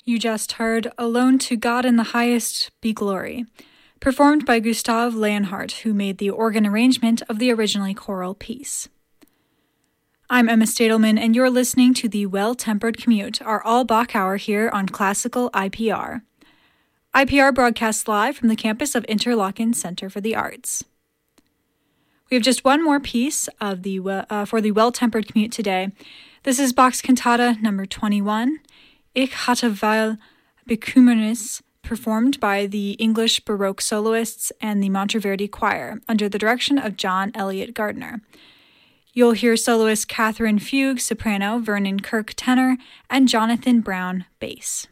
You just heard Alone to God in the Highest Be Glory, performed by Gustav Leonhardt, who made the organ arrangement of the originally choral piece. I'm Emma Stadelman, and you're listening to the Well-Tempered Commute, our all-Bach hour here on Classical IPR. IPR broadcasts live from the campus of Interlochen Center for the Arts. We have just one more piece of for the Well-Tempered Commute today. This is Bach's Cantata number 21, Ich hatte weil Bekümmernis, performed by the English Baroque soloists and the Monteverdi Choir under the direction of John Elliott Gardner. You'll hear soloists Catherine Fugue, soprano, Vernon Kirk, tenor, and Jonathan Brown, bass.